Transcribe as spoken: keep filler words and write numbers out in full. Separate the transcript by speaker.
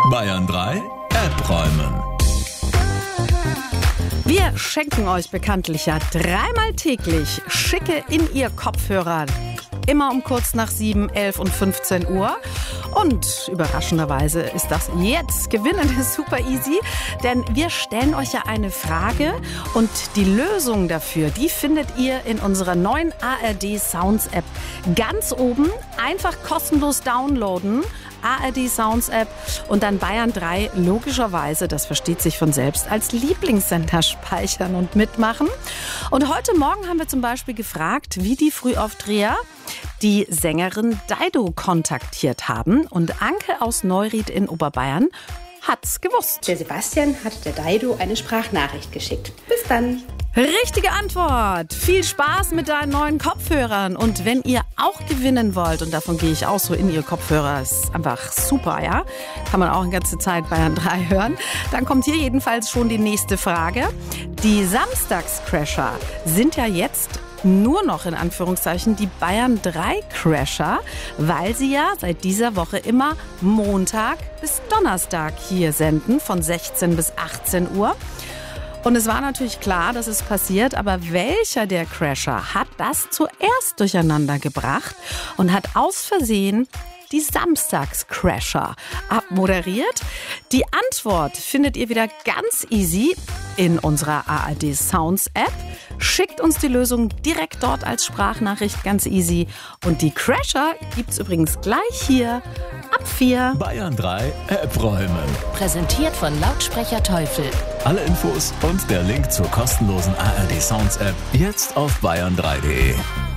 Speaker 1: Bayern drei App räumen.
Speaker 2: Wir schenken euch bekanntlich ja dreimal täglich schicke In-Ear-Kopfhörer. Immer um kurz nach sieben, elf und fünfzehn Uhr. Und überraschenderweise ist das jetzt gewinnen super easy, denn wir stellen euch ja eine Frage und die Lösung dafür, die findet ihr in unserer neuen A R D Sounds App ganz oben. Einfach kostenlos downloaden. A R D Sounds App und dann Bayern drei logischerweise, das versteht sich von selbst, als Lieblingssender speichern und mitmachen. Und heute Morgen haben wir zum Beispiel gefragt, wie die Frühaufdreher die Sängerin Daido kontaktiert haben. Und Anke aus Neuried in Oberbayern hat's gewusst.
Speaker 3: Der Sebastian hat der Daido eine Sprachnachricht geschickt. Bis dann.
Speaker 2: Richtige Antwort. Viel Spaß mit deinen neuen Kopfhörern. Und wenn ihr auch gewinnen wollt, und davon gehe ich aus, so in ihr Kopfhörer ist einfach super, ja? Kann man auch eine ganze Zeit Bayern drei hören. Dann kommt hier jedenfalls schon die nächste Frage. Die Samstagscrasher sind ja jetzt nur noch in Anführungszeichen die Bayern drei Crasher, weil sie ja seit dieser Woche immer Montag bis Donnerstag hier senden, von sechzehn bis achtzehn Uhr. Und es war natürlich klar, dass es passiert, aber welcher der Crasher hat das zuerst durcheinander gebracht und hat aus Versehen die Samstagscrasher abmoderiert? Die Antwort findet ihr wieder ganz easy in unserer A R D Sounds App. Schickt uns die Lösung direkt dort als Sprachnachricht, ganz easy. Und die Crasher gibt's übrigens gleich hier ab vier.
Speaker 1: Bayern drei App räumen.
Speaker 4: Präsentiert von Lautsprecher Teufel.
Speaker 1: Alle Infos und der Link zur kostenlosen A R D Sounds App jetzt auf bayern drei punkt de.